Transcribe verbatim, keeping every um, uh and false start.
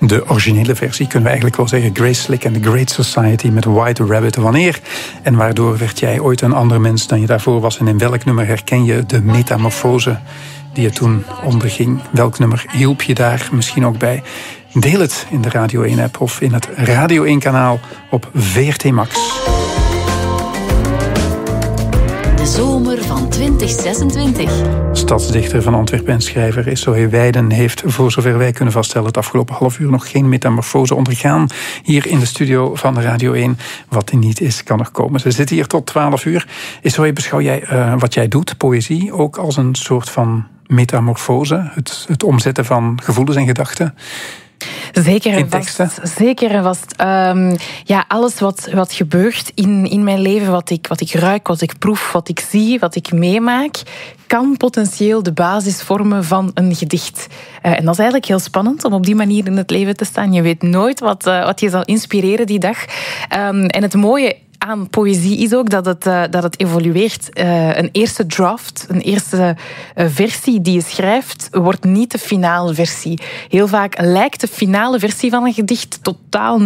De originele versie kunnen we eigenlijk wel zeggen Grace Slick and the Great Society met White Rabbit. Wanneer en waardoor werd jij ooit een ander mens dan je daarvoor was? En in welk nummer herken je de metamorfose die je toen onderging? Welk nummer hielp je daar misschien ook bij? Deel het in de Radio één-app of in het Radio één-kanaal op V R T Max. De zomer van twintig zesentwintig. Stadsdichter van Antwerpen en schrijver Isohe Weiden heeft, voor zover wij kunnen vaststellen, het afgelopen half uur nog geen metamorfose ondergaan hier in de studio van Radio één. Wat er niet is, kan nog komen. Ze zitten hier tot twaalf uur. Isohe, beschouw jij uh, wat jij doet, poëzie, ook als een soort van metamorfose? Het, het omzetten van gevoelens en gedachten? Zeker en vast. Zeker en vast. Um, ja, alles wat, wat gebeurt in, in mijn leven, wat ik, wat ik ruik, wat ik proef, wat ik zie, wat ik meemaak, kan potentieel de basis vormen van een gedicht. Uh, en dat is eigenlijk heel spannend om op die manier in het leven te staan. Je weet nooit wat, uh, wat je zal inspireren die dag. Um, en het mooie aan poëzie is ook dat het, uh, dat het evolueert. Uh, een eerste draft, een eerste uh, versie die je schrijft, wordt niet de finale versie. Heel vaak lijkt de finale versie van een gedicht totaal